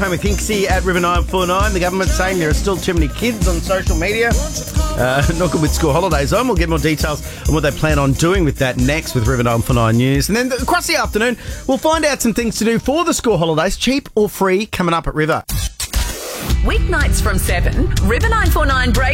Time with Hinksy at River 949. The government's saying there are still too many kids on social media. Not good with school holidays on. We'll get more details on what they plan on doing with that next with River 949 News. And then across the afternoon, we'll find out some things to do for the school holidays, cheap or free, coming up at River. Weeknights from 7, River 949 break.